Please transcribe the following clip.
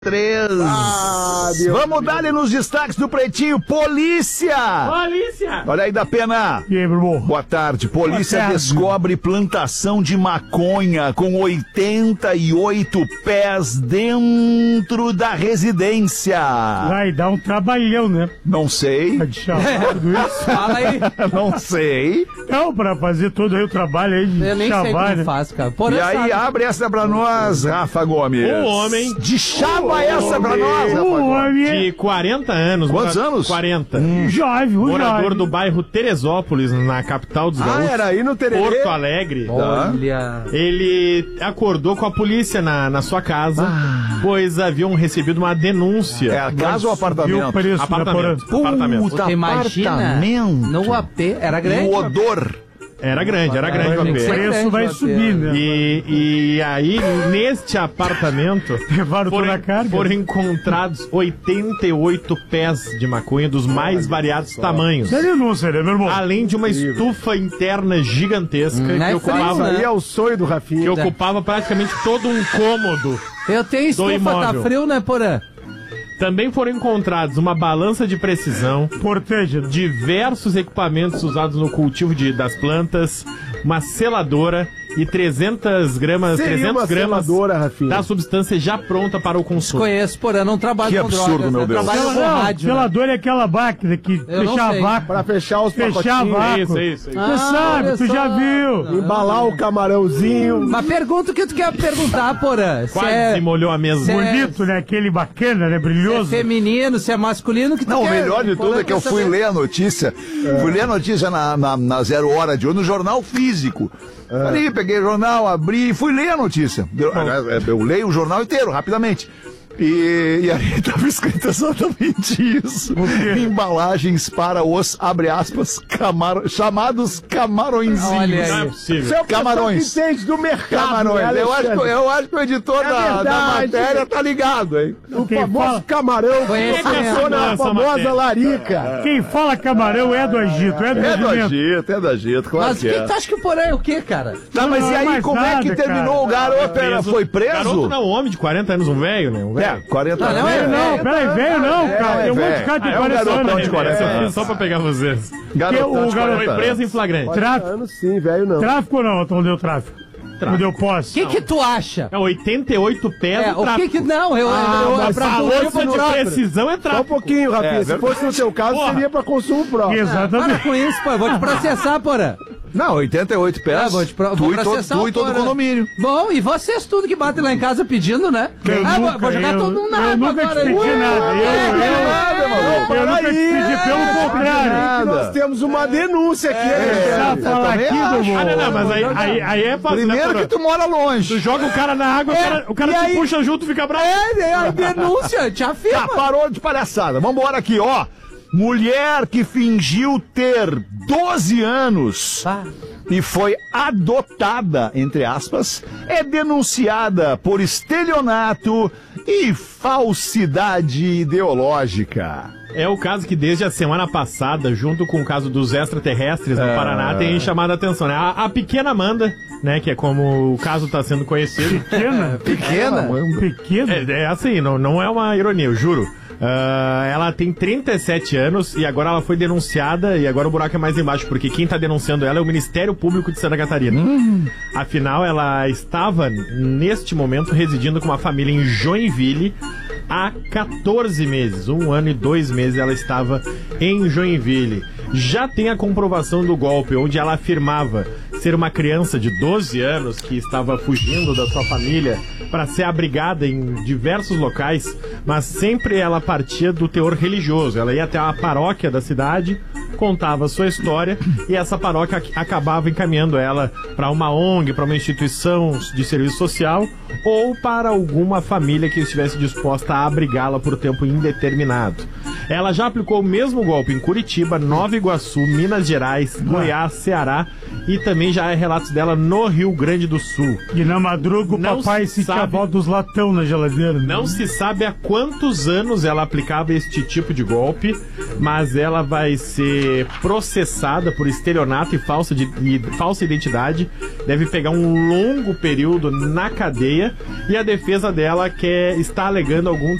3. Vamos dar-lhe nos destaques do Pretinho. Polícia! Olha aí, da Pena. E aí, meu irmão? Boa tarde. Polícia descobre plantação de maconha com 88 pés dentro da residência. Vai dar um trabalhão, né? Não sei. Pra chavar tudo isso. Fala aí. Não sei. Não, pra fazer todo aí o trabalho aí de Eu nem sei chavar, como né? faz, cara. Porém, E aí, sabe. abre essa pra nós, Rafa Gomes. Um homem De chava essa pra nós, Rafa O Gomes. homem é de 40 anos. Quantos anos? 40. jovem, Morador do bairro Teresópolis, na capital dos Gaúchos. era aí no Tererê? Porto Alegre. Olha. Ele acordou com a polícia na sua casa, pois haviam recebido uma denúncia. É a casa ou Viu o apartamento? preço da Apartamento. porra? Apartamento. Você imagina apartamento. no AP, era grande? O odor. Era grande o O AP. preço vai grande, subir, né? E aí, neste apartamento, Levaram toda a carga. foram encontrados 88 pés de maconha dos mais variados tamanhos. Isso é denúncia, né, meu irmão? Além de uma estufa interna gigantesca Não é que ocupava, frio, Aí é o sonho do Rafinha. que ocupava praticamente todo um cômodo. Eu tenho estufa, imóvel. tá frio, né, Porã? Também foram encontrados uma balança de precisão, Importante, né? diversos equipamentos usados no cultivo das plantas, uma seladora e 300 gramas seladora, Rafinha. da substância já pronta para o consumo. Conheço, Porã, não trabalho Que com absurdo, drogas, meu né? Deus. Trabalho com rádio. né? Selador é aquela máquina que Eu não fechar sei. vácuo. Pra fechar os Fechar pacotinhos, vácuo. Isso. Você Ah, sabe, olha tu só. já viu. embalar o camarãozinho. Mas pergunta o que tu quer perguntar, Porã. Se Quase é, molhou a mesa. se é- Bonito, né? Aquele bacana, né? se é Brilhoso. feminino, se é masculino, que tu Não, o quer? melhor de tudo é que eu fui ler a notícia. Fui ler a notícia na 0 hora de hoje, no jornal físico. Ali, peguei o jornal, abri e fui ler a notícia. Eu leio o jornal inteiro, rapidamente. E aí estava escrito exatamente isso. Embalagens para os, abre aspas, chamados camarõezinhos. Olha Não é aí. possível. Você é o Camarões. pessoal que entende do mercado, Camarões. né, Eu Alexandre? acho que o editor da verdade. matéria tá ligado, hein? O Quem famoso fala- camarão que Conhecimento. passou na Essa famosa matéria. larica. Quem fala camarão é do Egito, é do É do regimento. Egito, claro Mas o que que é. tu acha que o Porã é o quê, cara? Tá, mas e aí, mais como é que nada, terminou cara. o garoto? Foi preso? Garoto não, um homem de 40 anos, um velho, né? Um velho. 40 Não, anos. não é Não, peraí, velho não, cara. Tem um monte de cara de é um 40 garotão anos. de 40 anos. Só pra pegar vocês. Garotão de o garoto- 40 Foi preso em anos. flagrante. Tráfico. Anos sim, velho não. Tráfico ou não? Não deu tráfico. Não deu O posse. que tu acha? É 88 pés É, do o que tráfico. que... Não, mas pra Balança consumo de próprio. precisão é Só um tráfico. pouquinho, Rafinha. Se verdade. fosse no seu caso, Porra. seria pra consumo próprio. Para Exatamente. com isso, pô. Eu vou te processar, Porã. Não, 88 pés. Ah, vou tu e todo o condomínio. Bom, e vocês tudo que batem lá em casa pedindo, né? Vou jogar todo mundo na eu água nunca te agora. pedi nada. nada, maluco. Eu nunca te pedi, pelo contrário. Que nós temos uma denúncia aqui, Começar a né? falar também aqui, acho. Ah, do não, mas aí é fácil, né, Primeiro Porã? que tu mora longe. Tu joga o cara na água, o cara e te aí- puxa junto e fica bravo. É a denúncia, te Tá, afirma. parou de palhaçada. Vambora aqui, ó. Mulher que fingiu ter 12 anos Ah. e foi adotada, entre aspas, é denunciada por estelionato e falsidade ideológica. É o caso que desde a semana passada, junto com o caso dos extraterrestres no Paraná, tem chamado a atenção, né? A pequena Amanda, né, que é como o caso está sendo conhecido. Pequena. Pequena? Pequena. É assim, não é uma ironia, eu juro. Ela tem 37 anos e agora ela foi denunciada e agora o buraco é mais embaixo, porque quem tá denunciando ela é o Ministério Público de Santa Catarina. Afinal, ela estava, neste momento, residindo com uma família em Joinville há 14 meses. 1 ano e 2 meses ela estava em Joinville. Já tem a comprovação do golpe, onde ela afirmava ser uma criança de 12 anos que estava fugindo da sua família para ser abrigada em diversos locais, mas sempre ela partia do teor religioso. Ela ia até a paróquia da cidade, contava a sua história e essa paróquia acabava encaminhando ela para uma ONG, para uma instituição de serviço social ou para alguma família que estivesse disposta a abrigá-la por tempo indeterminado. Ela já aplicou o mesmo golpe em Curitiba, Nova Iguaçu, Minas Gerais, Goiás, Ceará e também já há relatos dela no Rio Grande do Sul. E na madruga o Não papai se sentia a sabe. volta dos latão na geladeira. né? Não se sabe há quantos anos ela aplicava este tipo de golpe, mas ela vai ser processada por estelionato e falsa identidade. Deve pegar um longo período na cadeia e a defesa dela está alegando algum